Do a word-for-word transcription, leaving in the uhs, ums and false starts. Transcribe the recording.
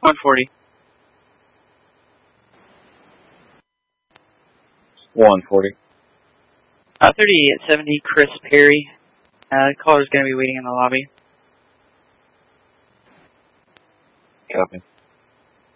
one forty. one forty. Uh, thirty-eight seventy, Chris Perry. Uh, the caller's going to be waiting in the lobby. Copy.